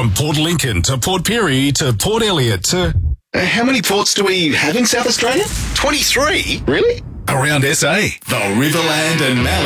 From Port Lincoln to Port Pirie to Port Elliot to How many ports do we have in South Australia? 23? Really? around SA. The Riverland and Mallee